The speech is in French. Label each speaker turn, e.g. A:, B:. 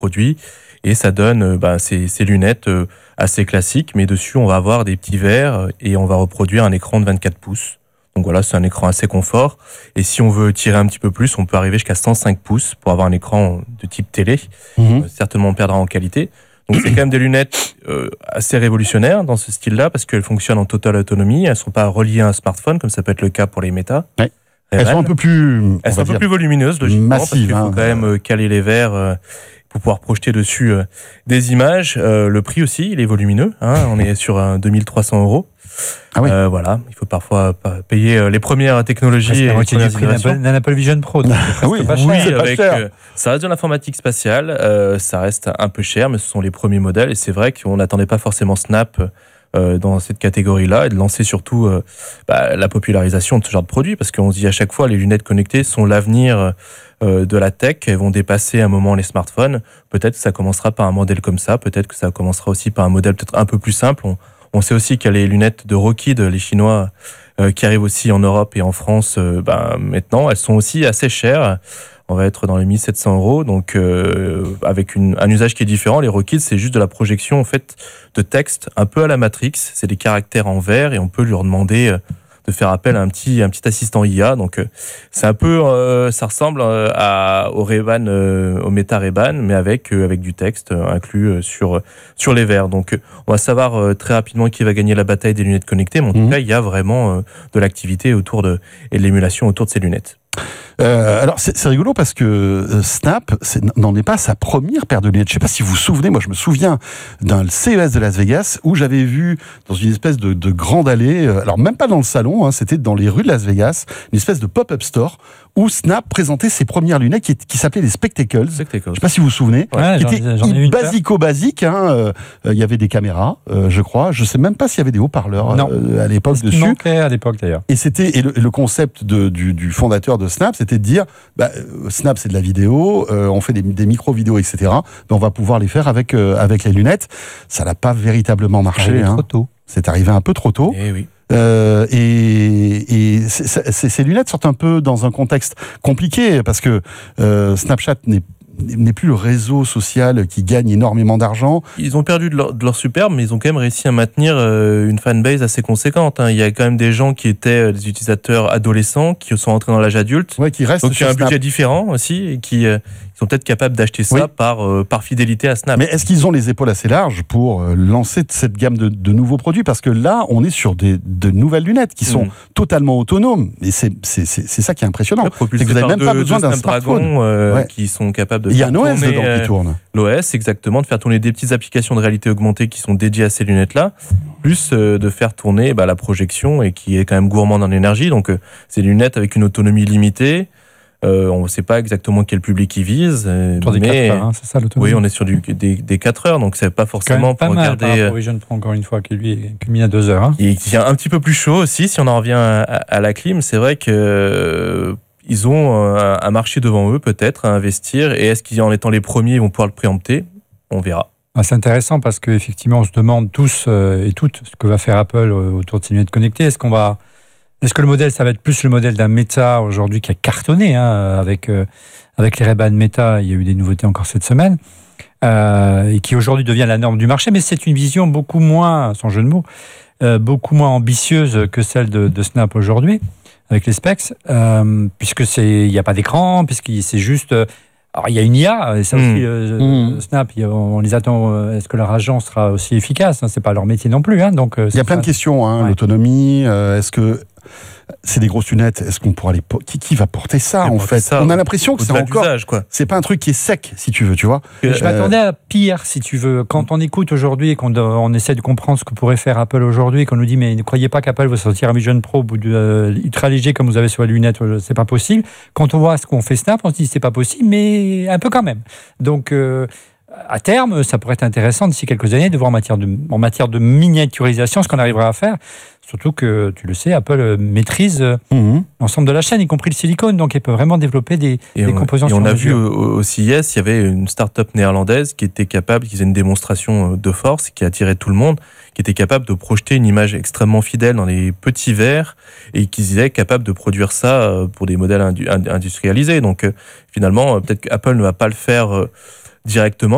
A: produit et ça donne ces lunettes assez classiques, mais dessus on va avoir des petits verres et on va reproduire un écran de 24 pouces. Donc voilà, c'est un écran assez confort. Et si on veut tirer un petit peu plus, on peut arriver jusqu'à 105 pouces pour avoir un écran de type télé. Certainement, on perdra en qualité. Donc c'est quand même des lunettes assez révolutionnaires dans ce style-là parce qu'elles fonctionnent en totale autonomie. Elles ne sont pas reliées à un smartphone comme ça peut être le cas pour les Meta.
B: Ouais. Elles sont un peu plus,
A: plus volumineuses, logiquement,
B: massives,
A: parce qu'il faut quand même caler les verres pour pouvoir projeter dessus des images. Le prix aussi, il est volumineux. On est sur 2300 €.
B: Ah oui.
A: Voilà, il faut parfois payer les premières technologies.
C: C'est le prix d'un Apple Vision Pro.
B: Oui,
C: pas cher.
A: Avec, ça reste de l'informatique spatiale, ça reste un peu cher, mais ce sont les premiers modèles. Et c'est vrai qu'on n'attendait pas forcément Snap dans cette catégorie-là et de lancer surtout la popularisation de ce genre de produit, parce qu'on se dit à chaque fois les lunettes connectées sont l'avenir de la tech, elles vont dépasser à un moment les smartphones. Peut-être que ça commencera par un modèle comme ça, peut-être que ça commencera aussi par un modèle peut-être un peu plus simple. On sait aussi qu'il y a les lunettes de Rockheed, les Chinois, qui arrivent aussi en Europe et en France maintenant. Elles sont aussi assez chères. On va être dans les 1700 €. Donc, avec un usage qui est différent. Les Rockheed, c'est juste de la projection en fait, de texte un peu à la Matrix. C'est des caractères en vert et on peut leur demander de faire appel à un petit assistant IA. Donc, c'est un peu, ça ressemble au Ray-Ban, au Meta Ray-Ban, mais avec du texte inclus sur les verres. Donc, on va savoir très rapidement qui va gagner la bataille des lunettes connectées. Mais en tout cas, il y a vraiment de l'activité et de l'émulation autour de ces lunettes.
B: Alors c'est rigolo parce que Snap n'en est pas sa première paire de lunettes. Je sais pas si vous vous souvenez, moi je me souviens d'un CES de Las Vegas où j'avais vu dans une espèce de grande allée, alors même pas dans le salon, c'était dans les rues de Las Vegas, une espèce de pop-up store où Snap présentait ses premières lunettes qui s'appelaient les Spectacles. Je sais pas si vous vous souvenez.
C: Ouais,
B: qui étaient basico-basique. Il y avait des caméras, je crois. Je sais même pas s'il y avait des haut-parleurs à l'époque dessus.
C: Il manquait à l'époque d'ailleurs.
B: Et le concept du fondateur de Snap, c'était de dire Snap c'est de la vidéo, on fait des micro-vidéos, etc. On va pouvoir les faire avec les lunettes. Ça n'a pas véritablement marché.
C: Trop tôt.
B: C'est arrivé un peu trop tôt.
A: Et oui.
B: Et ces lunettes sortent un peu dans un contexte compliqué parce que Snapchat n'est plus le réseau social qui gagne énormément d'argent.
A: Ils ont perdu de leur superbe, mais ils ont quand même réussi à maintenir une fanbase assez conséquente. Il y a quand même des gens qui étaient des utilisateurs adolescents, qui sont entrés dans l'âge adulte.
B: Ouais, qui restent.
A: Donc il y a un budget différent aussi, et qui sont peut-être capables d'acheter ça par fidélité à Snap.
B: Mais est-ce qu'ils ont les épaules assez larges pour lancer cette gamme de nouveaux produits ? Parce que là, on est sur de nouvelles lunettes qui sont totalement autonomes. Et c'est ça qui est impressionnant.
A: C'est que vous n'avez même pas besoin d'un smartphone. Qui sont capables de
B: il y a un OS dedans qui tourne.
A: L'OS, exactement, de faire tourner des petites applications de réalité augmentée qui sont dédiées à ces lunettes-là, plus de faire tourner la projection et qui est quand même gourmande en énergie. Donc, c'est des lunettes avec une autonomie limitée. On ne sait pas exactement quel public ils visent.
C: Autour des 4 heures, c'est ça l'autonomie.
A: Oui, on est sur des 4 heures, donc c'est pas forcément
C: pour
A: regarder.
C: Par rapport au Vision Pro, encore une fois, qui lui est mis à 2 heures.
A: Et qui est un petit peu plus chaud aussi, si on en revient à la clim. C'est vrai que ils ont un marché devant eux, peut-être, à investir. Et est-ce qu'en étant les premiers, ils vont pouvoir le préempter ? On verra.
C: C'est intéressant parce qu'effectivement, on se demande tous et toutes ce que va faire Apple autour de ces lunettes connectées. Est-ce que le modèle, ça va être plus le modèle d'un Meta aujourd'hui qui a cartonné avec les Ray-Ban Meta, il y a eu des nouveautés encore cette semaine, et qui aujourd'hui devient la norme du marché, mais c'est une vision beaucoup moins, sans jeu de mots, beaucoup moins ambitieuse que celle de Snap aujourd'hui, avec les specs, puisque il n'y a pas d'écran, puisque c'est juste... Alors, il y a une IA, et ça aussi, Snap, on les attend. Est-ce que leur agent sera aussi efficace ? C'est pas leur métier non plus. Donc,
B: il y a plein de questions. L'autonomie, est-ce que c'est des grosses lunettes ? Est-ce qu'on pourra qui va porter ça en fait ? On a l'impression que c'est encore. C'est pas un truc qui est sec, si tu veux, tu vois.
C: Je m'attendais à pire, si tu veux. Quand on écoute aujourd'hui et qu'on essaie de comprendre ce que pourrait faire Apple aujourd'hui, qu'on nous dit mais ne croyez pas qu'Apple va sortir un Vision Pro au bout de ultra léger comme vous avez sur les lunettes, c'est pas possible. Quand on voit ce qu'on fait Snap, on se dit c'est pas possible, mais un peu quand même. Donc à terme, ça pourrait être intéressant d'ici quelques années de voir en matière de miniaturisation ce qu'on arrivera à faire. Surtout que, tu le sais, Apple maîtrise l'ensemble de la chaîne, y compris le silicone, donc il peut vraiment développer des composants sur mesure.
A: Et on a vu au CES, il y avait une start-up néerlandaise qui était capable, qui faisait une démonstration de force, qui attirait tout le monde, qui était capable de projeter une image extrêmement fidèle dans les petits verres et qui disait capable de produire ça pour des modèles industrialisés. Donc finalement, peut-être qu'Apple ne va pas le faire directement.